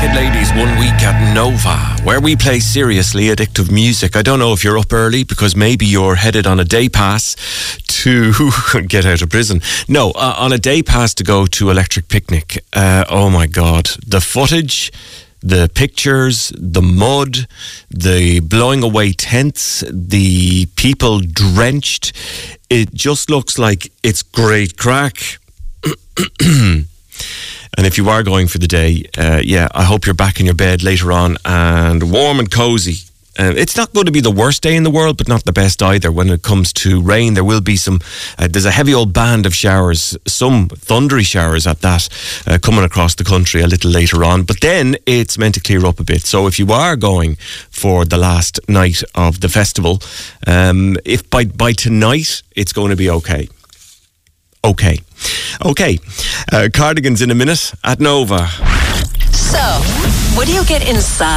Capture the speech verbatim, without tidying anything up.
right, ladies, one week at Nova, where we play seriously addictive music. I don't know if you're up early because maybe you're headed on a day pass to get out of prison. No, uh, on a day pass to go to Electric Picnic. Uh, oh my God, the footage, the pictures, the mud, the blowing away tents, the people drenched. It just looks like it's great crack. And if you are going for the day, uh, yeah, I hope you're back in your bed later on and warm and cozy. Uh, it's not going to be the worst day in the world, but not the best either. When it comes to rain, there will be some, uh, there's a heavy old band of showers, some thundery showers at that, uh, coming across the country a little later on. But then it's meant to clear up a bit. So if you are going for the last night of the festival, um, if by, by tonight, it's going to be okay. Okay. Okay. Uh, Cardigans in a minute at Nova. So, what do you get inside?